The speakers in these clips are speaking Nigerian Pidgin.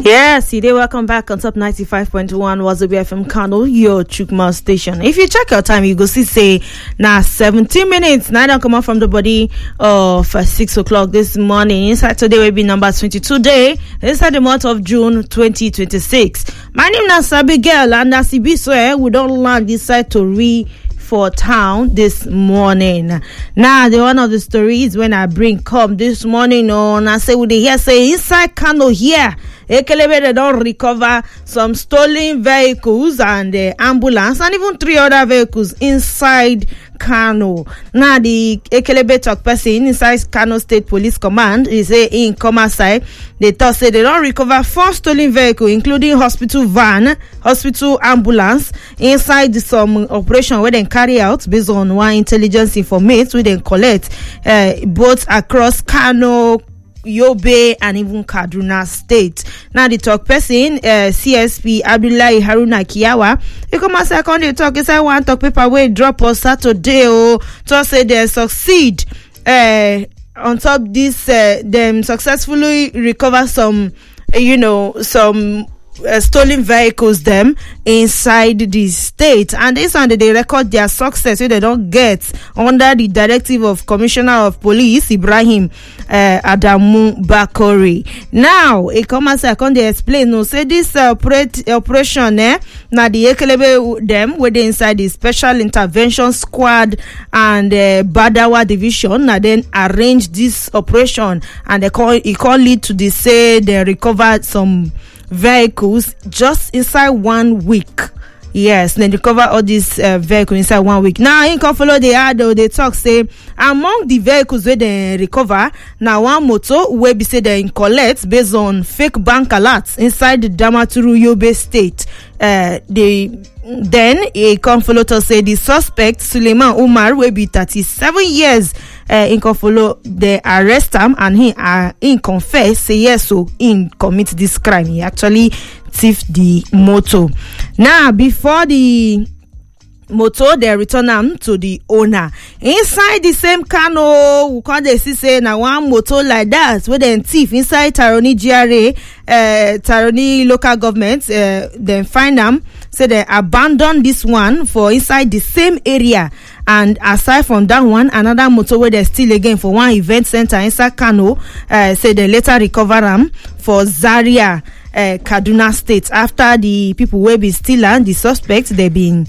Yes, you did. Welcome back on top 95.1 Wazobia FM Kano, your Chukma station. If you check your time, you go see say now 17 minutes. Now I don't come out from the body of 6 o'clock this morning. Inside today will be number 22 day. Inside the month of June 2026. My name is Abigail and as it be so, we don't land this side to for town this morning. Now the one of the stories when I bring come this morning on, I say with the here say inside Kano here. Ekelebe, they don't recover some stolen vehicles and ambulance and even 3 other vehicles inside Kano. Now the Ekelebe talk person inside Kano State Police Command is in Komasai. They thought say they don't recover 4 stolen vehicles, including hospital van, hospital ambulance inside some operation where they carry out based on one intelligence informate we then collect both across Kano, Yobe and even Kaduna State. Now the talk person CSP Abdullahi Haruna Kiyawa, he come as second they talk is I want talk paper way drop on Saturday to say they succeed on top this them successfully recover some some stolen vehicles them inside the state, and this one they record their success they don't get under the directive of Commissioner of Police Ibrahim Adamu Bakori. Now it come as I can they explain no say this operation now the Ekelebe them were inside the special intervention squad and Badawa division now then arrange this operation, and it can lead to the say they recovered some vehicles just inside 1 week. Yes, then recover all these vehicles inside 1 week. Now in can follow the ad they talk say among the vehicles where they recover now one motor where be say they collect based on fake bank alerts inside the Damaturu Yobe state. Then he can follow to say the suspect Suleiman Umar will be 37 years. In can follow they arrest him and he confess say yes so in commit this crime. He actually thief the motor. Now before the motor they return them to the owner inside the same Kano. We can't they see say now one motor like that where they thief inside Taroni GRA Taroni local government then find them say they abandon this one for inside the same area. And aside from that one, another motor where they steal again for one event center inside Kano, say they later recover them for Zaria, Kaduna State. After the people will be stealing, the suspects they been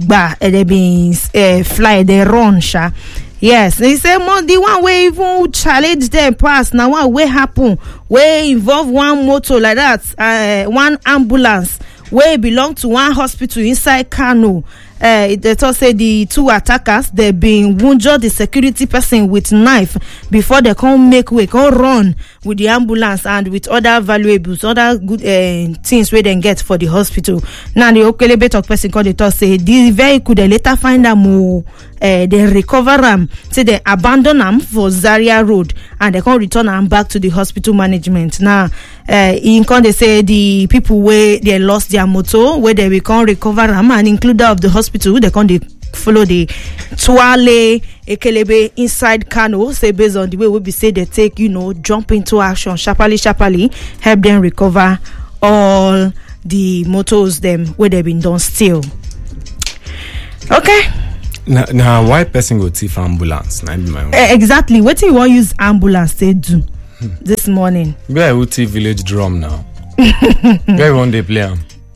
fly, they run, sha. Yes, they say the one way even challenge them pass now one way happen where involve one motor like that, one ambulance where belong to one hospital inside Kano. They thought say the 2 attackers they been wounded the security person with knife before they come make way, come run with the ambulance and with other valuables, other good things where they get for the hospital. Now the Okelebe talk person called the thought say the vehicle they later find them they recover them, say they abandon them for Zaria Road and they can't return them back to the hospital management. Now in can they say the people where they lost their motor where they can't recover them and include that of the hospital they can't follow the Tuale Ekelebe inside Kano, say based on the way we be say they take jump into action sharply help them recover all the motors them where they been done steal. Okay. Now why person go thief ambulance? Exactly. What do you want use ambulance to do this morning? Where will thief village drum now? Where won't they play them?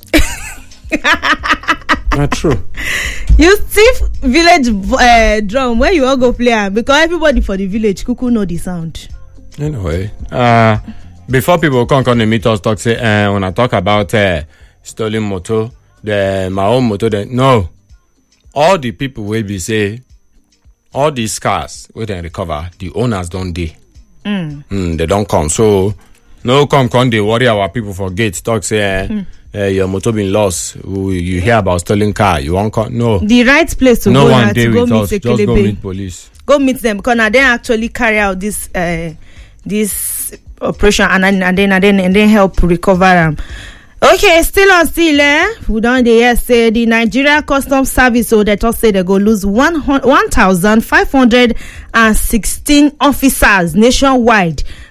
Not true. You thief village drum where you all go play them because everybody for the village kuku know the sound. Anyway, before people come to meet us talk say when I talk about stolen motor, my own motor, no. All the people will be say all these cars we then recover the owners don't they they don't come, so no come they worry our people for gate talk say your motor been lost, you hear about stolen car, you won't come. No, the right place to no go one day to with go us, meet just go meet police, go meet them because now they actually carry out this operation and then help recover them. Okay, still we don't say the Nigeria Customs Service so they talk say they go lose 1,516 officers nationwide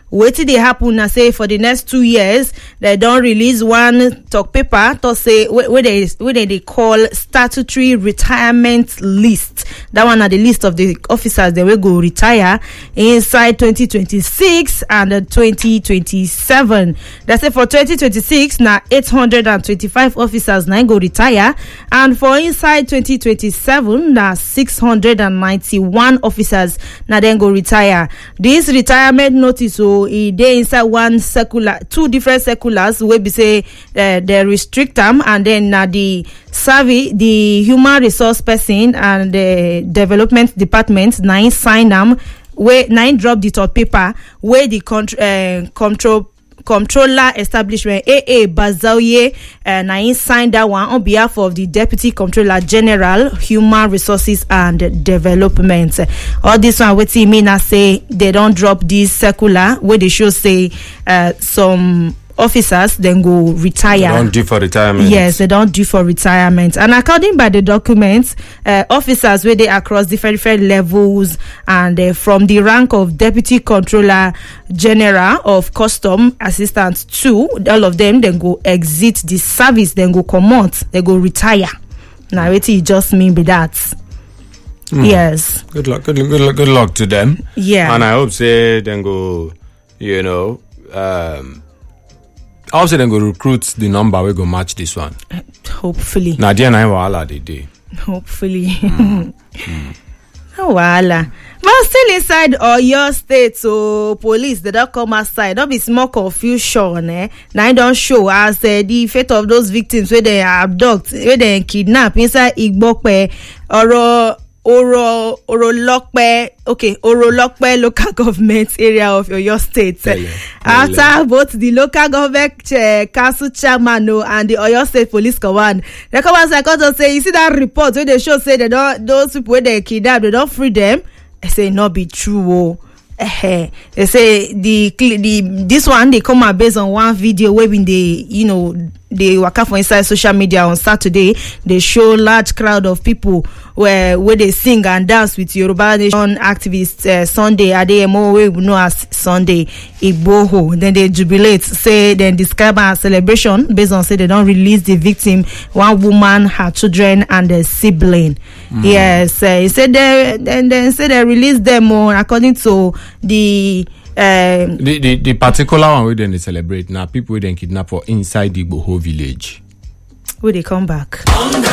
wetin dey happen na say for the next 2 years they don release one talk paper to say wey they call statutory retirement list. That one na the list of the officers they will go retire inside 2026 and 2027. They say for 2026 na 825 officers na go retire, and for inside 2027 na 691 officers na then go retire. This retirement notice e dey inside one circular, two different circulars wey be say they restrict them, and then na the survey, the human resource person and the development department na sign them, wey na drop the top paper wey the controller establishment AA Bazaoye na signed that one on behalf of the Deputy Controller General Human Resources and Development. All this one wetin mean I say they don't drop this circular where they show say some officers then go retire. They don't due for retirement. Yes, they don't due for retirement. And according by the documents, officers where they across different levels, and from the rank of Deputy Controller General of Custom Assistant 2, all of them then go exit the service, then go come out, they go retire. Now what it just mean by that. Yes. Good luck to them. Yeah. And I hope say then go, also then go recruit the number we go match this one. Hopefully. Nadia na wahala dey dey. Hopefully. Wahala. But still inside Oyo State, so police they don't come outside. Don't be small confusion. Now it don't show as the fate of those victims where they abduct, where they kidnap inside Igbokwe or Orolokpe local government area of Oyo State. After both the local government council chairman and the Oyo State Police Command, they come outside to say, you see that report where they show say they don't, those people where they kidnap, they don't free them. I say not be true. They say this one they come out based on one video where when they waka for inside social media on Saturday. They show large crowd of people where they sing and dance with Yoruba Nation activists Sunday Adeyemo, we know as Sunday Igboho. Then they jubilate, say then describe as celebration based on say they don't release the victim, one woman, her children, and a sibling. Yes, he said they release them according to the particular one we then celebrate now. People we then kidnap for inside the Igboho village. Will they come back?